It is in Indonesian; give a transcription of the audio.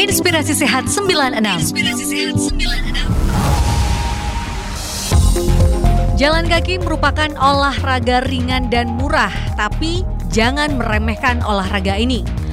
Inspirasi Sehat 96. Jalan kaki merupakan olahraga ringan dan murah, tapi jangan meremehkan olahraga ini.